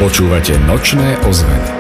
Počúvate Nočné ozveny.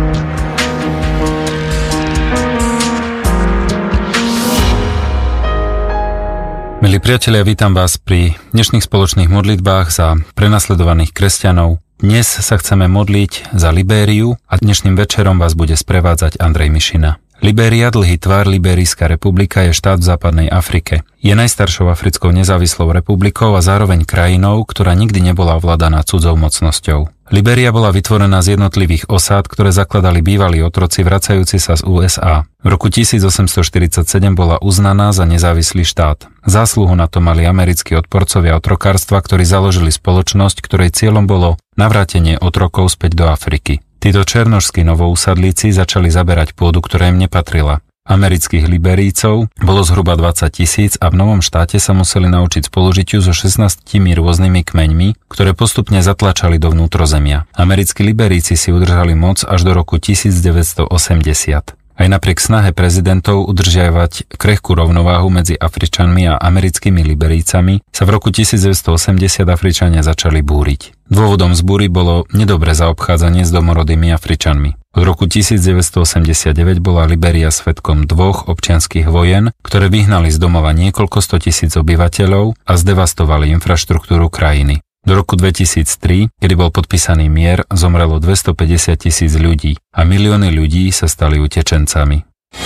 Milí priatelia, vítam vás pri dnešných spoločných modlitbách za prenasledovaných kresťanov. Dnes sa chceme modliť za Libériu a dnešným večerom vás bude sprevádzať Andrej Mišina. Libéria, dlhý tvar, Libérijská republika, je štát v západnej Afrike. Je najstaršou africkou nezávislou republikou a zároveň krajinou, ktorá nikdy nebola ovládaná cudzou mocnosťou. Libéria bola vytvorená z jednotlivých osád, ktoré zakladali bývalí otroci vracajúci sa z USA. V roku 1847 bola uznaná za nezávislý štát. Zásluhu na to mali americkí odporcovia otrokárstva, ktorí založili spoločnosť, ktorej cieľom bbolo navrátenie otrokov späť do Afriky. Títo černošskí novousadlíci začali zaberať pôdu, ktorá im nepatrila. Amerických Libérijcov bolo zhruba 20 000 a v novom štáte sa museli naučiť spolužitiu so 16 rôznymi kmeňmi, ktoré postupne zatlačali do vnútrozemia. Americkí Libérijci si udržali moc až do roku 1980. Aj napriek snahe prezidentov udržiavať krehkú rovnováhu medzi Afričanmi a americkými Libérijcami sa v roku 1980 Afričania začali búriť. Dôvodom zbúry bolo nedobré zaobchádzanie s domorodými Afričanmi. Od roku 1989 bola Libéria svedkom dvoch občianskych vojen, ktoré vyhnali z domova niekoľko 100 000 obyvateľov a zdevastovali infraštruktúru krajiny. Do roku 2003, kedy bol podpísaný mier, zomrelo 250 000 ľudí a milióny ľudí sa stali utečencami.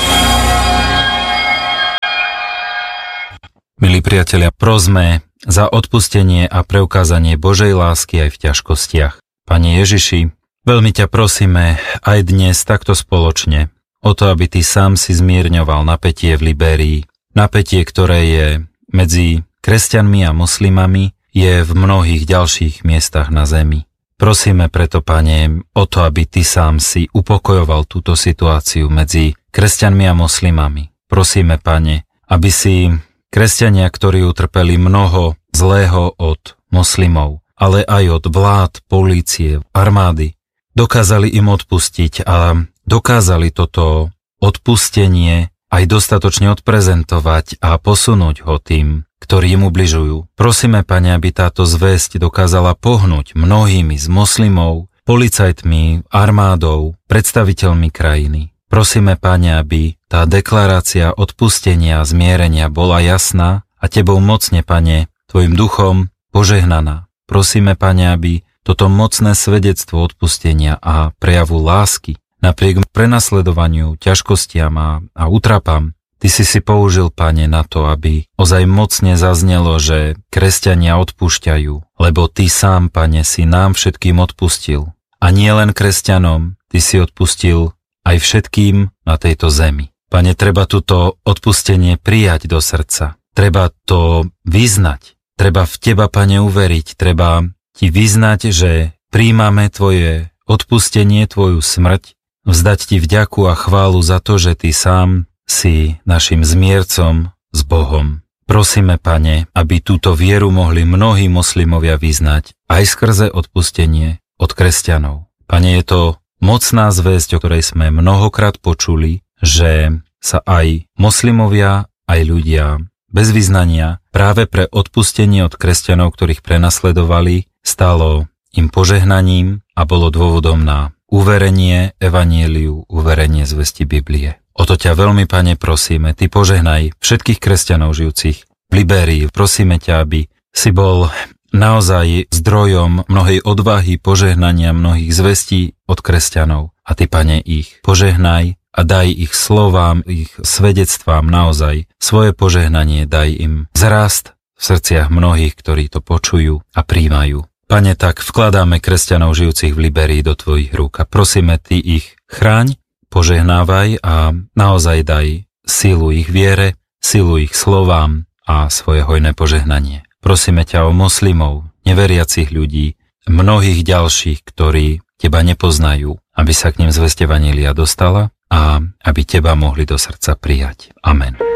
Milí priatelia, prosme za odpustenie a preukázanie Božej lásky aj v ťažkostiach. Pane Ježiši, veľmi ťa prosíme aj dnes takto spoločne o to, aby Ty sám si zmierňoval napätie v Libérii. Napätie, ktoré je medzi kresťanmi a moslimami, je v mnohých ďalších miestach na zemi. Prosíme preto, Pane, o to, aby Ty sám si upokojoval túto situáciu medzi kresťanmi a moslimami. Prosíme, Pane, aby si kresťania, ktorí utrpeli mnoho zlého od moslimov, ale aj od vlád, polície, armády, dokázali im odpustiť a dokázali toto odpustenie aj dostatočne odprezentovať a posunúť ho tým, ktorí im ubližujú. Prosíme, Pane, aby táto zvesť dokázala pohnúť mnohými z moslimov, policajtmi, armádou, predstaviteľmi krajiny. Prosíme, Pane, aby tá deklarácia odpustenia a zmierenia bola jasná a Tebou mocne, Pane, Tvojim duchom požehnaná. Prosíme, Pane, aby toto mocné svedectvo odpustenia a prejavu lásky napriek prenasledovaniu, ťažkostiam a útrapám, Ty si použil, Pane, na to, aby ozaj mocne zaznelo, že kresťania odpúšťajú, lebo Ty sám, Pane, si nám všetkým odpustil. A nie len kresťanom, Ty si odpustil aj všetkým na tejto zemi. Pane, treba túto odpustenie prijať do srdca. Treba to vyznať. Treba v Teba, Pane, uveriť. Treba Ti vyznať, že príjmame Tvoje odpustenie, Tvoju smrť, vzdať Ti vďaku a chválu za to, že Ty sám si našim zmiercom s Bohom. Prosíme, Pane, aby túto vieru mohli mnohí moslimovia vyznať aj skrze odpustenie od kresťanov. Pane, je to mocná zvesť, o ktorej sme mnohokrát počuli, že sa aj moslimovia, aj ľudia bez vyznania práve pre odpustenie od kresťanov, ktorých prenasledovali, stalo im požehnaním a bolo dôvodom na uverenie evanjeliu, uverenie zvesti Biblie. O to ťa veľmi, Pane, prosíme, Ty požehnaj všetkých kresťanov žijúcich v Libérii. Prosíme ťa, aby si bol naozaj zdrojom mnohej odvahy, požehnania, mnohých zvestí od kresťanov. A Ty, Pane, ich požehnaj a daj ich slovám, ich svedectvám naozaj svoje požehnanie, daj im vzrast v srdciach mnohých, ktorí to počujú a príjmajú. Pane, tak vkladáme kresťanov žijúcich v Libérii do Tvojich rúk a prosíme, Ty ich chráň, požehnávaj a naozaj daj silu ich viere, silu ich slovám a svoje hojné požehnanie. Prosíme ťa o moslimov, neveriacich ľudí, mnohých ďalších, ktorí Teba nepoznajú, aby sa k nim zvesť evanjelia dostala a aby Teba mohli do srdca prijať. Amen.